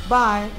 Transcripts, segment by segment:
Bye.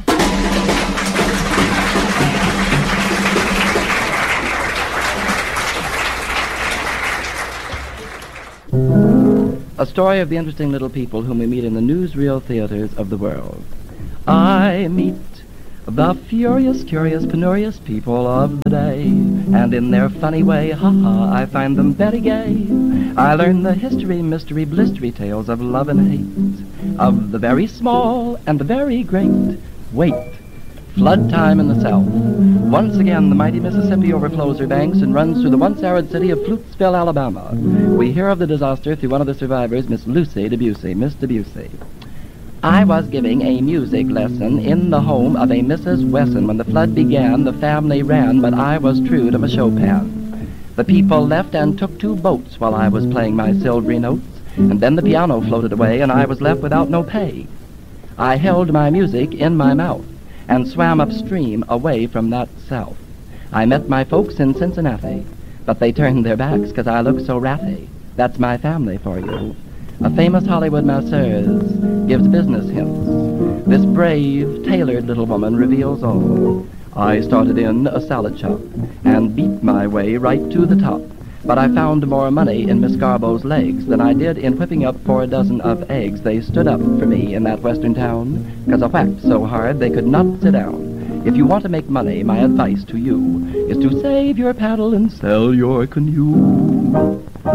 A story of the interesting little people whom we meet in the newsreel theaters of the world. I meet the furious, curious, penurious people of the day, and in their funny way, ha-ha, I find them very gay. I learn the history, mystery, blistery tales of love and hate, of the very small and the very great. Wait, flood time in the South. Once again, the mighty Mississippi overflows her banks and runs through the once arid city of Flutesville, Alabama. We hear of the disaster through one of the survivors, Miss Lucy Debussy. Miss Debussy. I was giving a music lesson in the home of a Mrs. Wesson. When the flood began, the family ran, but I was true to my Chopin. The people left and took 2 boats while I was playing my silvery notes, and then the piano floated away, and I was left without no pay. I held my music in my mouth and swam upstream away from that south. I met my folks in Cincinnati, but they turned their backs 'cause I looked so ratty. That's my family for you. A famous Hollywood masseuse gives business hints. This brave, tailored little woman reveals all. I started in a salad shop and beat my way right to the top. But I found more money in Miss Garbo's legs than I did in whipping up 4 dozen of eggs. They stood up for me in that western town, 'cause I whacked so hard they could not sit down. If you want to make money, my advice to you is to save your paddle and sell your canoe.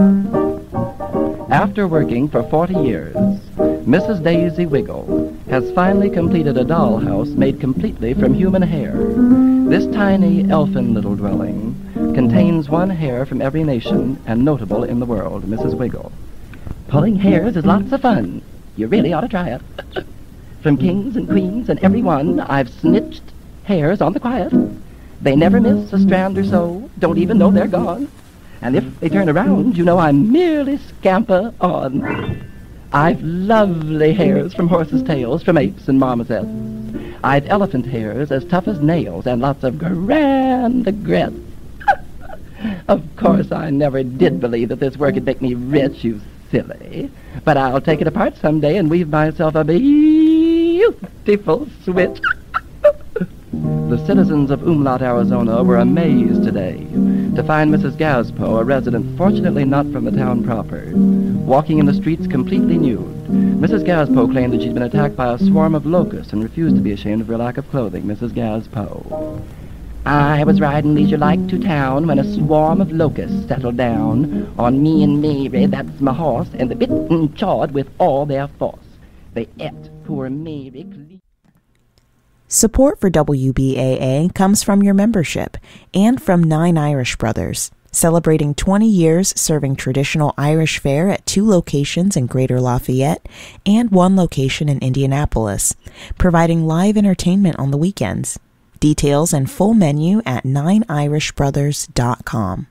After working for 40 years, Mrs. Daisy Wiggle has finally completed a dollhouse made completely from human hair. This tiny, elfin little dwelling contains 1 hair from every nation and notable in the world, Mrs. Wiggle. Pulling hairs is lots of fun. You really ought to try it. From kings and queens and everyone, I've snitched hairs on the quiet. They never miss a strand or so, don't even know they're gone. And if they turn around, you know I merely scamper on. I've lovely hairs from horses' tails, from apes and marmosets. I've elephant hairs as tough as nails and lots of grand aigrettes. Of course, I never did believe that this work would make me rich, you silly. But I'll take it apart someday and weave myself a beautiful switch. The citizens of Umlaut, Arizona were amazed today to find Mrs. Gaspo, a resident fortunately not from the town proper, walking in the streets completely nude. Mrs. Gaspo claimed that she'd been attacked by a swarm of locusts and refused to be ashamed of her lack of clothing. Mrs. Gaspo. I was riding leisure-like to town when a swarm of locusts settled down on me and Mary, that's my horse, and they bit and chawed with all their force. They ate poor Mary. Support for WBAA comes from your membership and from 9 Irish Brothers, celebrating 20 years serving traditional Irish fare at 2 locations in Greater Lafayette and 1 location in Indianapolis, providing live entertainment on the weekends. Details and full menu at 9irishbrothers.com.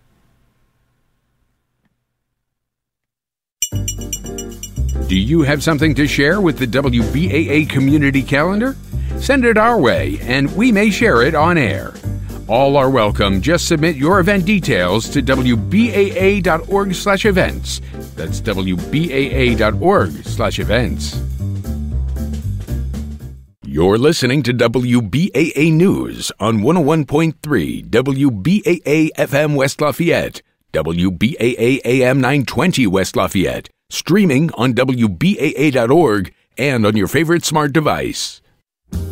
Do you have something to share with the WBAA community calendar? Send it our way, and we may share it on air. All are welcome. Just submit your event details to wbaa.org/events. That's wbaa.org/events. You're listening to WBAA News on 101.3 WBAA FM West Lafayette, WBAA AM 920 West Lafayette, streaming on WBAA.org and on your favorite smart device.